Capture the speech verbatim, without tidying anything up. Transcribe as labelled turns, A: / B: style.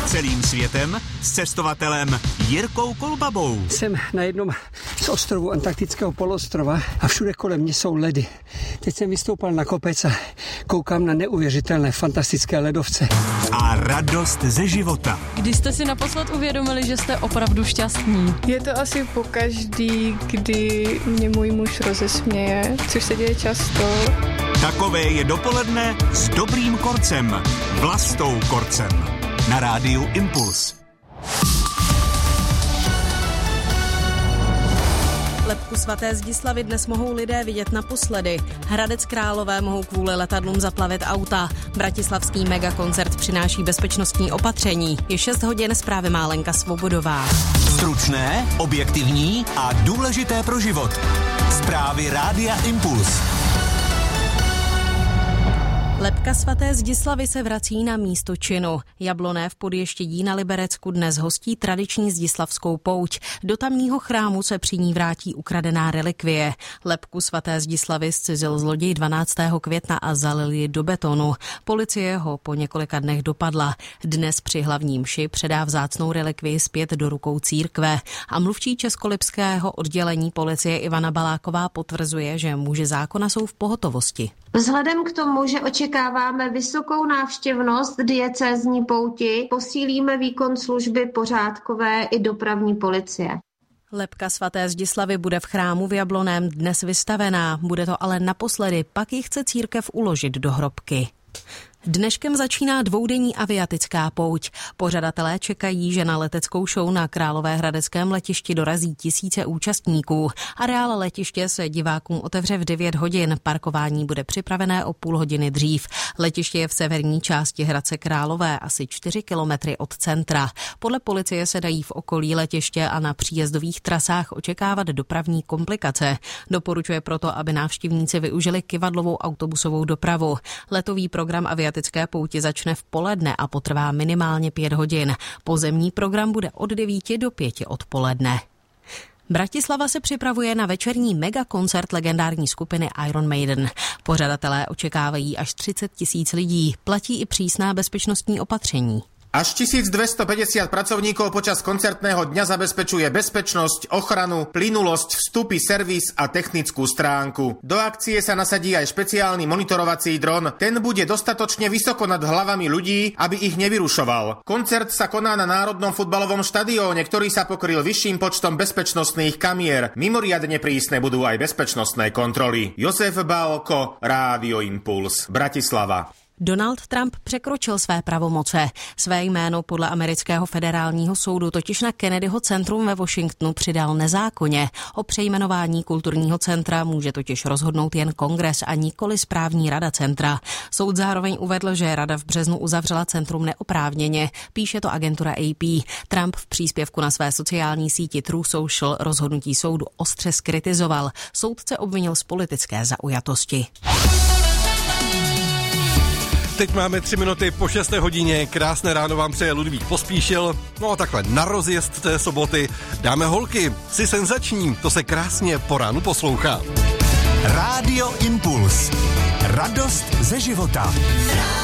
A: Celým světem s cestovatelem Jirkou Kolbabou.
B: Jsem na jednom z ostrovů antarktického poloostrova a všude kolem mě jsou ledy. Teď jsem vystoupal na kopec a koukám na neuvěřitelné, fantastické ledovce.
A: A radost ze života.
C: Kdy jste si naposled uvědomili, že jste opravdu šťastní?
D: Je to asi pokaždý, kdy mě můj muž rozesměje, což se děje často.
A: Takové je dopoledne s dobrým Korcem. Vlastou Korcem. Na rádiu Impuls.
E: Lebku svaté Zdislavy dnes mohou lidé vidět naposledy. Hradec Králové mohou kvůli letadlům zaplavit auta. Bratislavský megakoncert přináší bezpečnostní opatření. Je šest hodin, zprávy má Lenka Svobodová.
A: Stručné, objektivní a důležité pro život. Zprávy rádia Impuls.
E: Lebka svaté Zdislavy se vrací na místo činu. Jabloné v Podještědí na Liberecku dnes hostí tradiční zdislavskou pouť. Do tamního chrámu se při ní vrátí ukradená relikvie. Lebku svaté Zdislavy zcizil zloděj dvanáctého května a zalil ji do betonu. Policie ho po několika dnech dopadla. Dnes při hlavní mši předá vzácnou relikvii zpět do rukou církve. A mluvčí českolipského oddělení policie Ivana Baláková potvrzuje, že muži zákona jsou v pohotovosti.
F: Vzhledem k tomu, že očekáváme vysokou návštěvnost diecézní pouti, posílíme výkon služby pořádkové i dopravní policie.
E: Lebka svaté Zdislavy bude v chrámu v Jabloném dnes vystavená, bude to ale naposledy, pak ji chce církev uložit do hrobky. Dneškem začíná dvoudenní aviatická pouť. Pořadatelé čekají, že na leteckou show na Královéhradeckém letišti dorazí tisíce účastníků. Areál letiště se divákům otevře v devět hodin. Parkování bude připravené o půl hodiny dřív. Letiště je v severní části Hradce Králové, asi čtyři kilometry od centra. Podle policie se dají v okolí letiště a na příjezdových trasách očekávat dopravní komplikace. Doporučuje proto, aby návštěvníci využili kyvadlovou autobusovou dopravu. Letový program aviatické pouti začne v poledne a potrvá minimálně pět hodin. Pozemní program bude od devíti do pěti odpoledne. Bratislava se připravuje na večerní megakoncert legendární skupiny Iron Maiden. Pořadatelé očekávají až třicet tisíc lidí. Platí i přísná bezpečnostní opatření.
G: Až tisícdvestopäťdesiat pracovníkov počas koncertného dňa zabezpečuje bezpečnosť, ochranu, plynulosť, vstupy, servis a technickú stránku. Do akcie sa nasadí aj špeciálny monitorovací dron. Ten bude dostatočne vysoko nad hlavami ľudí, aby ich nevyrušoval. Koncert sa koná na Národnom futbalovom štadióne, ktorý sa pokryl vyšším počtom bezpečnostných kamier. Mimoriadne prísne budú aj bezpečnostné kontroly. Josef Bálko, Rádio Impuls, Bratislava.
E: Donald Trump překročil své pravomoce. Své jméno podle amerického federálního soudu totiž na Kennedyho centrum ve Washingtonu přidal nezákonně. O přejmenování kulturního centra může totiž rozhodnout jen kongres a nikoli správní rada centra. Soud zároveň uvedl, že rada v březnu uzavřela centrum neoprávněně, píše to agentura A P. Trump v příspěvku na své sociální síti True Social rozhodnutí soudu ostře zkritizoval. Soudce obvinil z politické zaujatosti.
H: Teď máme tři minuty po šesté hodině, krásné ráno vám přeje Ludvík Pospíšil. No a takhle na rozjezd té soboty dáme holky, si senzační, to se krásně po ránu poslouchá.
A: Rádio Impuls. Radost ze života.